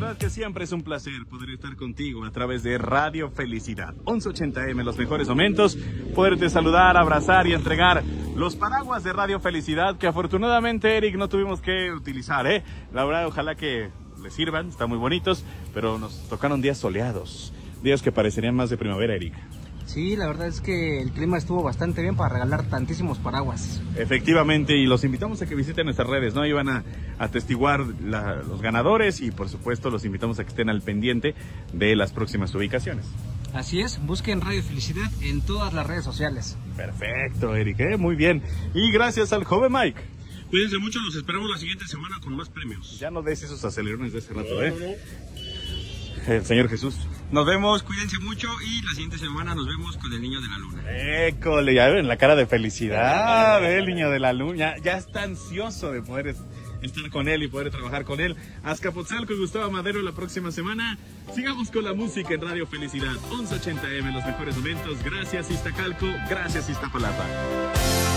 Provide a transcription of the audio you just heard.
verdad que siempre es un placer poder estar contigo a través de Radio Felicidad 1180M, los mejores momentos, poderte saludar, abrazar y entregar los paraguas de Radio Felicidad que afortunadamente, Eric, no tuvimos que utilizar, ¿eh? La verdad, ojalá que les sirvan, están muy bonitos, pero nos tocaron días soleados, días que parecerían más de primavera, Eric. Sí, la verdad es que el clima estuvo bastante bien para regalar tantísimos paraguas. Efectivamente, y los invitamos a que visiten nuestras redes, ¿no? Iban a atestiguar los ganadores y por supuesto los invitamos a que estén al pendiente de las próximas ubicaciones. Así es, busquen Radio Felicidad en todas las redes sociales. Perfecto, Eric, muy bien. Y gracias al joven Mike. Cuídense mucho, los esperamos la siguiente semana con más premios. Ya no des esos acelerones de ese rato, El Señor Jesús. Nos vemos, cuídense mucho y la siguiente semana nos vemos con el Niño de la Luna. École, ya ven la cara de felicidad, el Niño de la Luna. Ya está ansioso de poder estar con él y poder trabajar con él. Azcapotzalco y Gustavo Madero la próxima semana. Sigamos con la música en Radio Felicidad 1180M, los mejores momentos. Gracias Iztacalco, gracias Iztapalapa.